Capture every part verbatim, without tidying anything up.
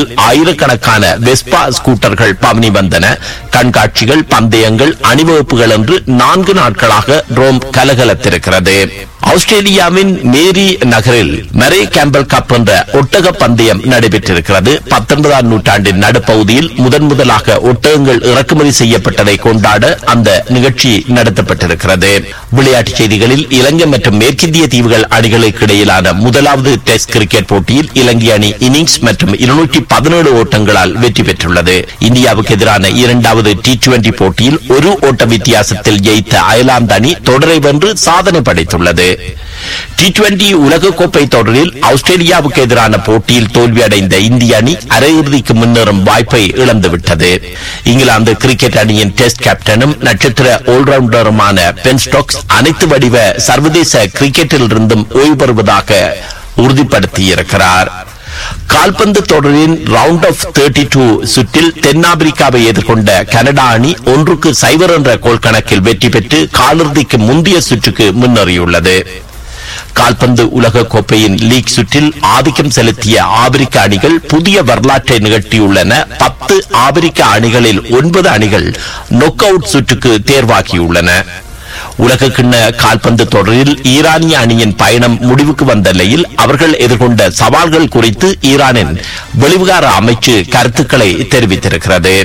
வாசலில் ஆயிரக்கணக்கான வெஸ்பா ஸ்கூட்டர்கள் பவனி வந்தன. கண்காட்சிகள், பந்தயங்கள், அணிவகுப்புகள் என்று நான்கு நாட்களாக ரோம் கலகலத்திருக்கிறது. ஆஸ்திரேலியாவின் மேரி நகரில் மரே கேம்பல் கப் என்ற ஒட்டக பந்தயம் நடைபெற்றிருக்கிறது. பத்தொன்பதாம் நூற்றாண்டின் நடுப்பகுதியில் முதன் முதலாக ஒட்டகங்கள் இறக்குமதி செய்யப்பட்டதை கொண்டாட அந்த நிகழ்ச்சி நடத்தப்பட்டிருக்கிறது. விளையாட்டுச் செய்திகளில் இலங்கை மற்றும் மேற்கிந்திய தீவுகள் அணிகளுக்கு இடையிலான முதலாவது டெஸ்ட் கிரிக்கெட் போட்டியில் இலங்கை அணி இன்னிங்ஸ் மற்றும் இருநூற்றி பதினேழு ஓட்டங்களால் வெற்றி பெற்றுள்ளது. இந்தியாவுக்கு எதிரான இரண்டாவது டி டுவெண்டி போட்டியில் ஒரு ஓட்ட வித்தியாசத்தில் ஜெயித்த அயர்லாந்து அணி தொடரை வென்று சாதனை படைத்துள்ளது. டி டுவெண்டி உலகக்கோப்பை தொடரில் ஆஸ்திரேலியாவுக்கு எதிரான போட்டியில் தோல்வியடைந்த இந்திய அணி அரையிறுதிக்கு முன்னேறும் வாய்ப்பை இழந்துவிட்டது. இங்கிலாந்து கிரிக்கெட் அணியின் டெஸ்ட் கேப்டனும் நட்சத்திர ஆல்ரவுண்டருமான பென் ஸ்டோக்ஸ் அனைத்து வடிவ சர்வதேச கிரிக்கெட்டில் இருந்தும் ஓய்வு பெறுவதாக உறுதிப்படுத்தியிருக்கிறார். கால்பந்து தொடரின் ரவுண்ட் ஆஃப் முப்பத்தி இரண்டு சுற்றில் தென்னாப்பிரிக்காவை எதிர்கொண்ட கனடா அணி ஒன்றுக்கு சைபர் என்ற கோல் கணக்கில் வெற்றி பெற்று காலிறுதிக்கு முந்தைய சுற்றுக்கு முன்னேறியுள்ளது. கால்பந்து உலக கோப்பையின் லீக் சுற்றில் ஆதிக்கம் செலுத்திய ஆப்பிரிக்க அணிகள் புதிய வரலாற்றை நிகழ்த்தியுள்ளன. பத்து ஆப்பிரிக்க அணிகளில் ஒன்பது அணிகள் நொக் அவுட் சுற்றுக்கு தேர்வாகியுள்ளன. உலக கிண்ண கால்பந்து தொடரில் ஈரானிய அணியின் பயணம் முடிவுக்கு வந்த நிலையில் அவர்கள் எதிர்கொண்ட சவால்கள் குறித்து ஈரானின் வெளிவிகார அமைச்சு கருத்துக்களை தெரிவித்திருக்கிறது.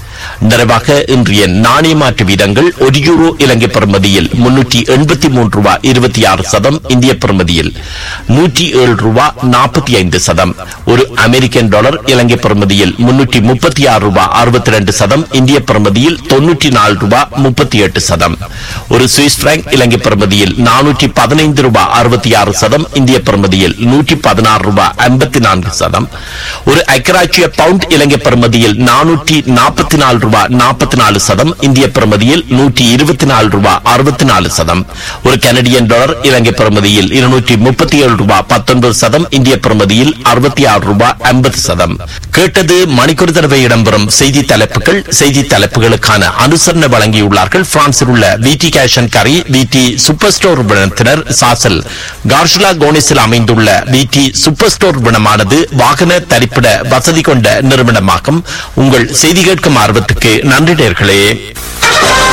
நிறைவாக இன்றைய நாணய மாற்று வீதங்கள்: ஒரு யூரோ இலங்கை பெறுமதியில் முன்னூற்றி எண்பத்தி மூன்று ரூபாய் இருபத்தி ஆறு சதம், இந்திய பெறுமதியில் நூற்றி ஏழு ரூபாய் நாற்பத்தி ஐந்து சதம். ஒரு அமெரிக்கன் டாலர் இலங்கை பெறுமதியில் முன்னூற்றி முப்பத்தி ஆறு ரூபாய் அறுபத்தி இரண்டு சதம், இந்திய பெறுமதியில் தொன்னூற்றி நாலு ரூபாய் முப்பத்தி எட்டு சதம். ஒரு சுவிஸ் பிராங்க் இலங்கை பெறுமதியில் நானூற்றி பதினைந்து ரூபாய் அறுபத்தி ஆறு சதம், இந்திய பெறுமதியில் நூற்றி பதினாறு ரூபாய் ஐம்பத்தி நான்கு சதம். ஒரு ஐக்கியராட்சிய பவுண்ட் இலங்கை பெறுமதியில் நானூற்றி நாற்பத்தி நாலு ரூபாய் நாற்பத்தி நாலு சதம், இந்திய பெறுமதியில் நூற்றி இருபத்தி நாலு ரூபாய் அறுபத்தி நாலு சதம். ஒரு கனடியன் டாலர் இலங்கை பெறுமதியில் இருநூற்றி முப்பத்தி ஏழு ரூபாய் பத்தொன்பது சதம், இந்திய பெறுமதியில் அறுபத்தி ஆறு ரூபாய் ஐம்பது சதம். கேட்டது மணிக்கூர் தடவை இடம்பெறும் செய்தி தலைப்புகள். செய்தி தலைப்புகளுக்கான அனுசரணை வழங்கியுள்ளார்கள் பிரான்சில் உள்ள விடி கேஷ் அண்ட் கரி, விடி சூப்பர் ஸ்டோர் நிறுவனத்தினர். சாசல் கார்ஷலா கோனிஸில் அமைந்துள்ள விடி சூப்பர் ஸ்டோர் நிறுவனமானது வாகன தரிப்பிட வசதி கொண்ட நிறுவனமாகும். உங்கள் செய்தி கேட்கும் ஆர்வத்துக்கு நன்றி நேயர்களே.